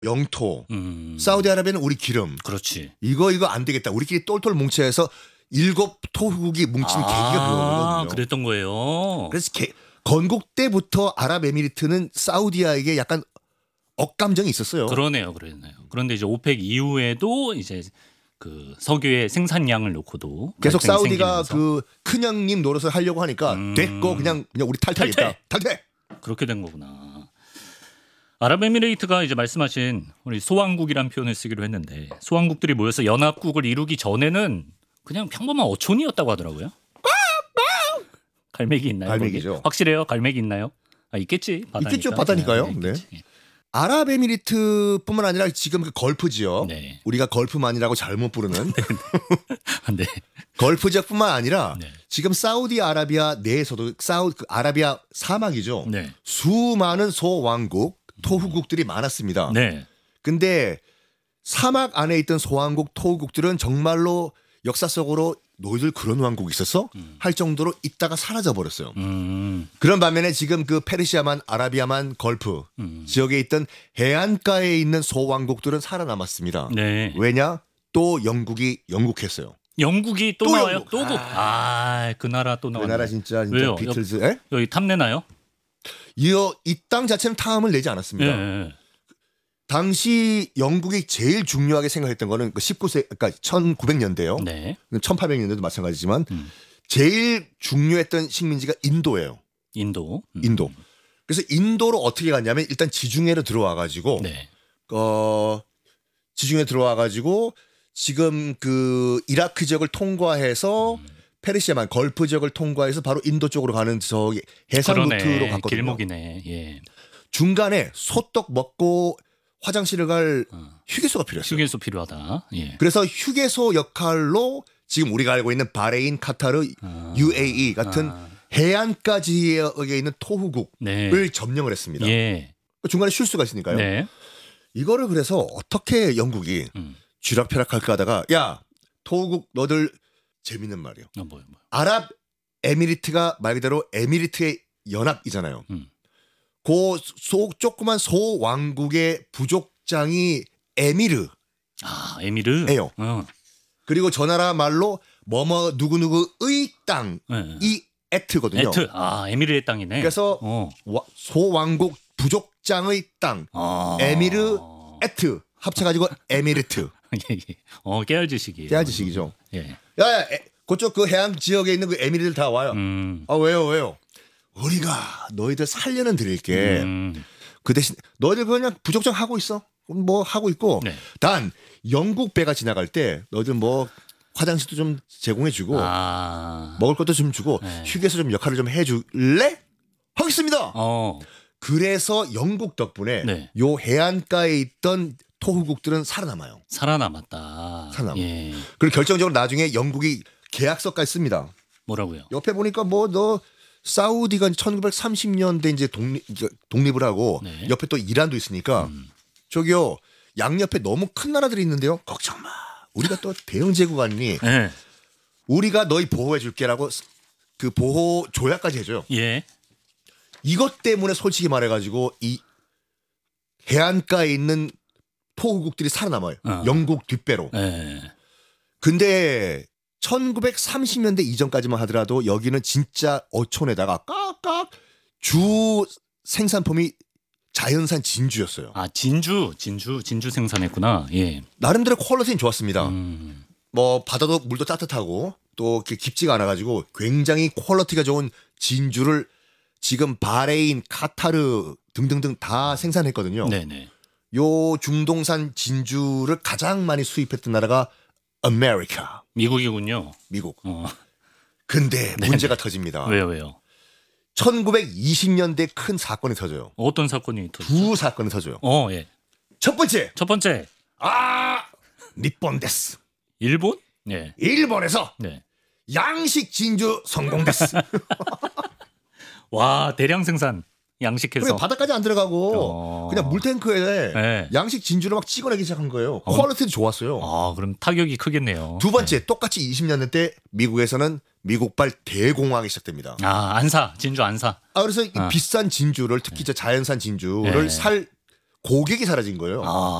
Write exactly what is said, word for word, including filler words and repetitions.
영토, 음. 사우디아라비아는 우리 기름. 그렇지. 이거 이거 안 되겠다. 우리끼리 똘똘 뭉쳐서 일곱 토국이 뭉친 아, 계기가 그거거든요. 그랬던 거예요. 그래서 개, 건국 때부터 아랍에미리트는 사우디아에게 약간 억감정이 있었어요. 그러네요, 그러네요. 그런데 이제 오펙 이후에도 이제 그 석유의 생산량을 놓고도 계속 사우디가 생기면서. 그 큰형님 노릇을 하려고 하니까 음. 됐고 그냥 그냥 우리 탈퇴했다. 탈퇴! 탈퇴. 그렇게 된 거구나. 아랍에미레이트가 이제 말씀하신 우리 소왕국이란 표현을 쓰기로 했는데 소왕국들이 모여서 연합국을 이루기 전에는 그냥 평범한 어촌이었다고 하더라고요. 갈매기 있나요? 갈매기죠. 거기? 확실해요? 갈매기 있나요? 아, 있겠지. 바다니까. 있겠죠. 바다니까요. 네, 있겠지. 네. 아랍에미리트뿐만 아니라 지금 그 걸프 지역, 네. 우리가 걸프만이라고 잘못 부르는 네. 걸프 지역뿐만 아니라 네. 지금 사우디아라비아 내에서도 사우 그 아라비아 사막이죠. 네. 수많은 소왕국, 토후국들이 많았습니다. 네. 근데 사막 안에 있던 소왕국, 토후국들은 정말로 역사 속으로 너희들 그런 왕국이 있었어? 음. 할 정도로 있다가 사라져 버렸어요. 음. 그런 반면에 지금 그 페르시아만, 아라비아만, 걸프 음. 지역에 있던 해안가에 있는 소왕국들은 살아남았습니다. 네. 왜냐? 또 영국이 영국했어요. 영국이 또, 또 나와요? 영국. 또 국. 아, 그 나라 또 그 나와요. 나라 진짜, 진짜 왜요? 비틀즈. 에? 여기 탐내나요? 이 땅 자체는 탐을 내지 않았습니다. 예. 당시 영국이 제일 중요하게 생각했던 거는 그 십구 세, 그러니까 천구백 년대요. 네. 천팔백 년대도 마찬가지지만 음. 제일 중요했던 식민지가 인도예요. 인도. 음. 인도. 그래서 인도로 어떻게 갔냐면 일단 지중해로 들어와 가지고 네. 어 지중해 들어와 가지고 지금 그 이라크 지역을 통과해서 음. 페르시아만 걸프 지역을 통과해서 바로 인도 쪽으로 가는 저 해상 그러네. 루트로 갔거든요. 길목이네. 예. 중간에 소떡 먹고 화장실을 갈 어. 휴게소가 필요했어요. 휴게소 필요하다. 예. 그래서 휴게소 역할로 지금 우리가 알고 있는 바레인, 카타르, 아. 유에이이 같은 아. 해안가 지역에 있는 토후국을 네. 점령을 했습니다. 예. 중간에 쉴 수가 있으니까요. 네. 이거를 그래서 어떻게 영국이 음. 쥐락펴락할까 하다가 야 토후국 너들 재밌는 말이에요. 어, 뭐요, 뭐요. 아랍 에미리트가 말 그대로 에미리트의 연합이잖아요. 음. 그 소, 조그만 소왕국의 부족장이 에미르 아, 에미르. 예요. 어. 그리고 저 나라 말로 뭐뭐 누구누구의 땅이 예. 에트거든요. 에트. 아, 에미르의 땅이네. 그래서 어. 와- 소왕국 부족장의 땅 아. 에미르 에트 합쳐가지고 에미리트. 예, 예. 어, 깨알 지식이에요. 깨알 지식이죠. 예. 야야 그쪽 그 해안 지역에 있는 그 에미리들 다 와요. 음. 아 왜요 왜요? 우리가 너희들 살려는 드릴게. 음. 그 대신 너희들 그냥 부족장 하고 있어. 뭐 하고 있고. 네. 단 영국 배가 지나갈 때 너희들 뭐 화장실도 좀 제공해주고 아. 먹을 것도 좀 주고 네. 휴게소 좀 역할을 좀 해줄래? 하겠습니다. 어. 그래서 영국 덕분에 네. 요 해안가에 있던 토후국들은 살아남아요. 살아남았다. 살아남아. 예. 그리고 결정적으로 나중에 영국이 계약서까지 씁니다. 뭐라고요? 옆에 보니까 뭐 너 사우디가 천구백삼십 년대 이제 독립 이제 독립을 하고 네. 옆에 또 이란도 있으니까 음. 저기요 양옆에 너무 큰 나라들이 있는데요. 걱정 마. 우리가 또 대응 제국 아니니 예. 우리가 너희 보호해 줄게라고 그 보호 조약까지 해줘요. 예. 이것 때문에 솔직히 말해가지고 이 해안가에 있는 토후국들이 살아남아요. 어. 영국 뒷배로. 예. 근데 천구백삼십 년대 이전까지만 하더라도 여기는 진짜 어촌에다가 깍깍 주 생산품이 자연산 진주였어요. 아, 진주, 진주, 진주 생산했구나. 예. 나름대로 퀄리티는 좋았습니다. 음. 뭐 바다도 물도 따뜻하고 또 이렇게 깊지가 않아가지고 굉장히 퀄리티가 좋은 진주를 지금 바레인, 카타르 등등등 다 생산했거든요. 네네. 요 중동산 진주를 가장 많이 수입했던 나라가 아메리카, 미국이군요. 미국. 어. 근데 문제가 터집니다. 왜요, 왜요? 천구백이십 년대 큰 사건이 터져요. 어떤 사건이 터졌죠? 두 사건이 터져요. 어, 예. 첫 번째, 첫 번째, 아 니폰 데스. 일본? 예. 일본에서 네. 양식 진주 성공 데스. 와, 대량 생산 양식해서. 그래 바다까지 안 들어가고 어. 그냥 물탱크에 네. 양식 진주를 막 찍어내기 시작한 거예요. 어. 퀄리티도 좋았어요. 아, 그럼 타격이 크겠네요. 두 번째, 똑같이 이십 년대 때 미국에서는 미국발 대공황이 시작됩니다. 아, 안사. 진주 안사. 아 그래서 이 아. 비싼 진주를 특히 저 자연산 진주를 네. 살 고객이 사라진 거예요. 아,